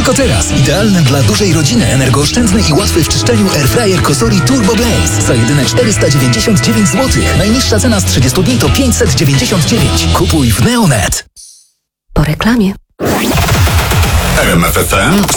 Tylko teraz. Idealny dla dużej rodziny, energooszczędny i łatwy w czyszczeniu airfryer Cosori Turbo Blaze. Za jedyne 499 zł. Najniższa cena z 30 dni to 599. Kupuj w Neonet. Po reklamie. RMF FM